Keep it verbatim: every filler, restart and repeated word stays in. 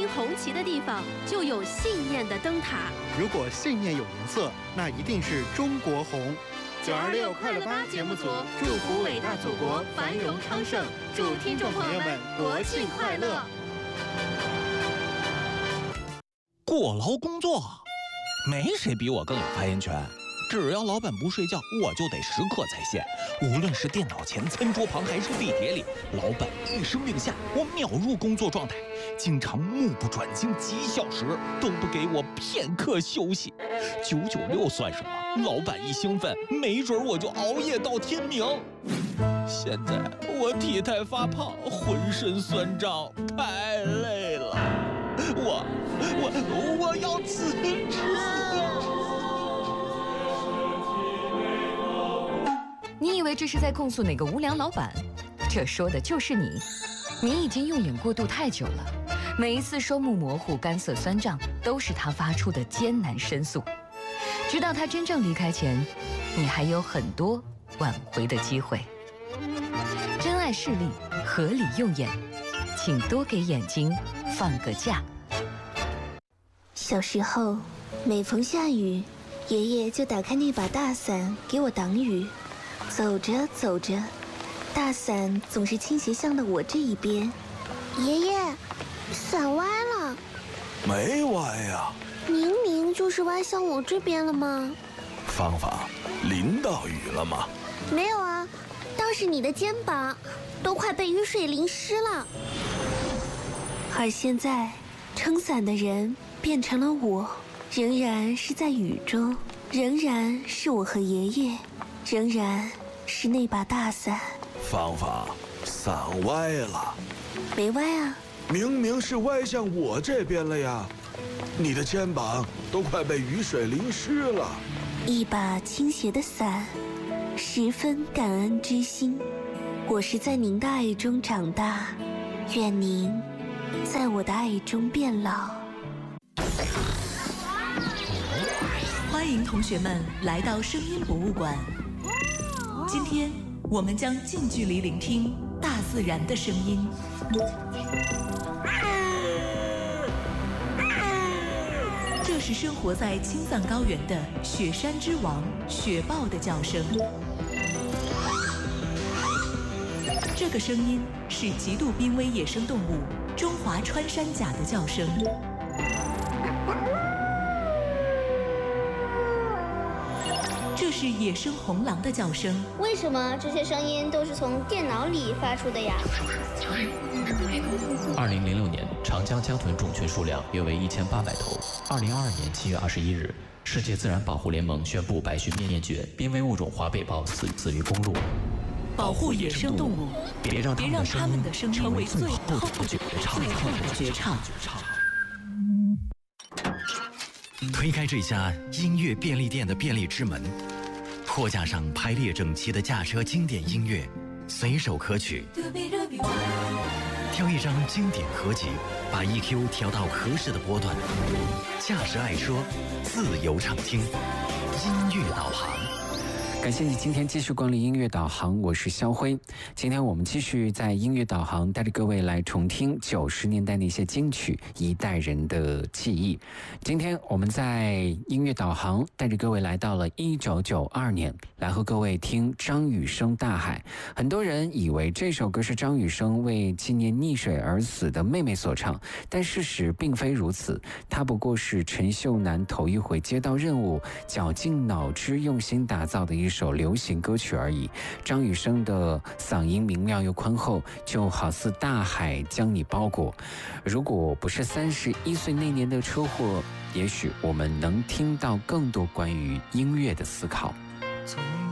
红旗的地方，就有信念的灯塔。 如果信念有颜色，那一定是中国红。 九二六快乐吧节目组祝福伟大祖国繁荣昌盛，祝听众朋友们国庆快乐。 过劳工作，没谁比我更有发言权。只要老板不睡觉，我就得时刻在线。无论是电脑前、餐桌旁，还是地铁里，老板一声令下，我秒入工作状态。经常目不转睛几小时，都不给我片刻休息。九九六算什么？老板一兴奋，没准我就熬夜到天明。现在我体态发胖，浑身酸胀，太累了。我我我要辞职。 你以为这是在控诉哪个无良老板？这说的就是你。你已经用眼过度太久了，每一次双目模糊、干涩酸胀，都是他发出的艰难申诉。直到他真正离开前，你还有很多挽回的机会。珍爱视力，合理用眼，请多给眼睛放个假。 小时候，每逢下雨，爷爷就打开那把大伞给我挡雨。走着走着，大伞总是倾斜向了我这一边。 爷爷，伞歪了。 没歪呀， 明明就是歪向我这边了吗？ 芳芳，淋到雨了吗？ 没有啊，倒是你的肩膀都快被雨水淋湿了。 而现在，撑伞的人变成了我，仍然是在雨中，仍然是我和爷爷，仍然是那把大伞。 芳芳，伞歪了。 没歪啊， 明明是歪向我这边了呀，你的肩膀都快被雨水淋湿了。 一把倾斜的伞，十分感恩之心。我是在您的爱中长大，愿您在我的爱中变老。 欢迎同学们来到声音博物馆。今天我们将近距离聆听大自然的声音。这是生活在青藏高原的雪山之王雪豹的叫声。这个声音是极度濒危野生动物中华穿山甲的叫声。这是野生红狼的叫声。 为什么这些声音都是从电脑里发出的呀？ 二零零六年，长江江豚种群数量约为一千八百头。二零二二年七月二十一日，世界自然保护联盟宣布白须灭绝，濒危物种华北豹死死于公路。 保护野生动物， 别让他们的声音成为最后的绝唱。绝唱。 推开这家音乐便利店的便利之门，货架上排列整齐的驾车经典音乐，随手可取。挑一张经典合集，把 E Q 调到合适的波段，驾驶爱车，自由畅听，音乐导航。 感谢你今天继续光临音乐导航，我是肖辉。今天我们继续在音乐导航带着各位来重听九十年代那些金曲，一代人的记忆。今天我们在音乐导航带着各位来到了一九九二年，来和各位听张雨生《大海》。很多人以为这首歌是张雨生为纪念溺水而死的妹妹所唱，但事实并非如此，它不过是陈秀楠头一回接到任务，绞尽脑汁用心打造的一一首流行歌曲而已。张雨生的嗓音明亮又宽厚，就好似大海将你包裹。如果不是三十一岁那年的车祸，也许我们能听到更多关于音乐的思考。 从